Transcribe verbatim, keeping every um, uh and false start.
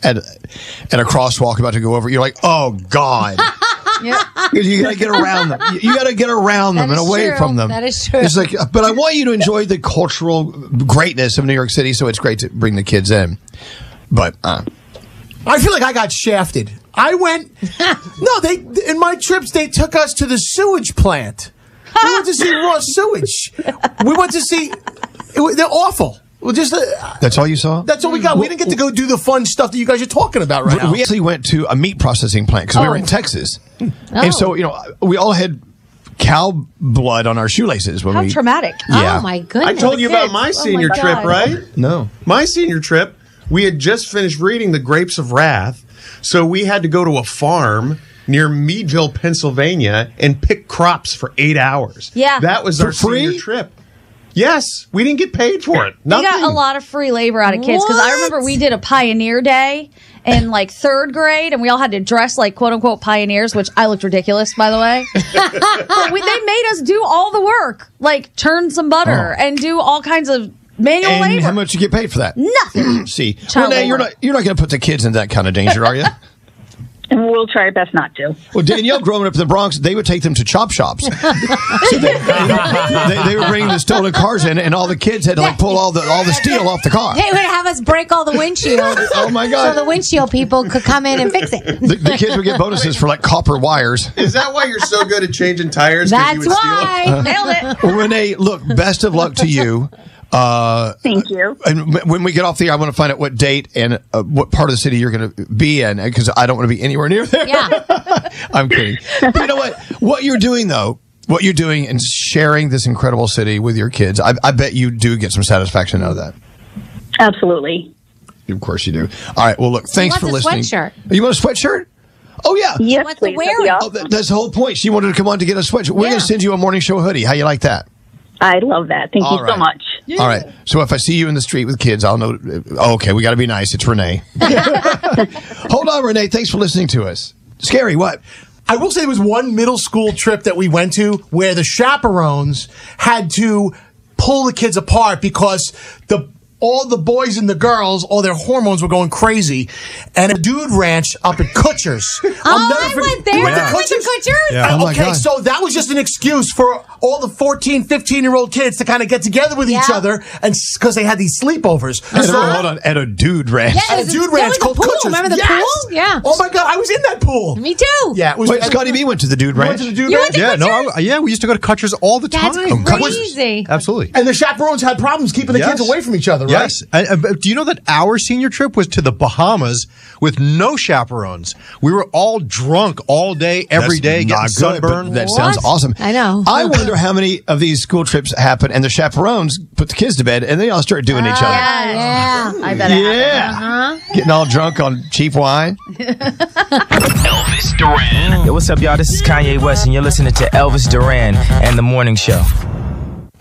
at at a crosswalk about to go over, you're like, oh God. Yep. You gotta get around them. You gotta get around them That and is away true. from them. That is true. It's like, but I want you to enjoy the cultural greatness of New York City, so it's great to bring the kids in. But uh, I feel like I got shafted. I went. No, they in my trips they took us to the sewage plant. We went to see raw sewage. We went to see. It, was- they're awful. Well, just uh, that's all you saw? that's all we got. We didn't get to go do the fun stuff that you guys are talking about right now. We actually went to a meat processing plant because we were in Texas. And so, you know, we all had cow blood on our shoelaces when How we. traumatic. Yeah. Oh, my goodness. I told you Kids. about my Oh, senior my trip, God. right? No. My senior trip, we had just finished reading The Grapes of Wrath, so we had to go to a farm near Meadville, Pennsylvania, and pick crops for eight hours. Yeah. That was For our free? senior trip. Yes, we didn't get paid for it. We Nothing. got a lot of free labor out of kids because I remember we did a pioneer day in like third grade and we all had to dress like quote unquote pioneers, which I looked ridiculous, by the way. But we, they made us do all the work, like churn some butter Oh. and do all kinds of manual And labor. how much you get paid for that? Nothing. See, Child Renee, you're labor. not you're not going to put the kids in that kind of danger, are you? We'll try our best not to. Well, Danielle, growing up in the Bronx, they would take them to chop shops. So they, they, they were bringing the stolen cars in, and all the kids had to like pull all the all the steel off the car. They would have us break all the windshields. Oh my So God! the windshield people could come in and fix it. The, the kids would get bonuses for like copper wires. Is that why you're so good at changing tires? 'Cause you That's would steal? why. Nailed it. Well, Renee, look, best of luck to you. Uh, Thank you. and when we get off the air, I want to find out what date and uh, what part of the city you're going to be in, because I don't want to be anywhere near there. Yeah. I'm kidding. But you know what? What you're doing, though, what you're doing and sharing this incredible city with your kids, I, I bet you do get some satisfaction out of that. Absolutely. Of course you do. All right. Well, look, thanks wants for a listening. sweatshirt. You want a sweatshirt? Oh, yeah. Yes, wants to please. wear That'd be it. Oh, awesome. that, that's the whole point. She wanted to come on to get a sweatshirt. We're Yeah. going to send you a morning show hoodie. How you like that? I love that. Thank All you right. so much. All right. So if I see you in the street with kids, I'll know. Oh, okay, we got to be nice. It's Renee. Hold on, Renee. Thanks for listening to us. Scary. What? I will say there was one middle school trip that we went to where the chaperones had to pull the kids apart because the all the boys and the girls, all their hormones were going crazy. And a dude ranch up at Kutcher's. Oh, I went there. You went to I went to Kutcher's? Kutcher's. Uh, Oh, my okay, God. so that was just an excuse for all the fourteen, fifteen-year-old kids to kind of get together with each Yeah. other and because they had these sleepovers. At, So- hold on. At a dude ranch. Yeah. at a There's a- dude there ranch was a called pool. Kutcher's. Remember the Yes! pool? Yeah. Oh my God, I was in that pool. Me too. Yeah, it was. Wait, Scotty B went to the dude went ranch. to the dude You ranch. went to Yeah, no, Kutcher's? I, yeah, we used to go to Kutcher's all the That's time. crazy. Absolutely. And the chaperones had problems keeping the Yes. kids away from each other, right? Yes. And, uh, but do you know that our senior trip was to the Bahamas with no chaperones? We were all drunk all day, every That's day, getting not good, but sunburned. that sounds What? awesome. I know. I wonder how many of these school trips happen, and the chaperones put the kids to bed, and they all start doing each other. Yeah. I bet it happened. Yeah, getting all drunk on cheap wine. Elvis Duran. Yo, what's up, y'all? This is Kanye West, and you're listening to Elvis Duran and The Morning Show.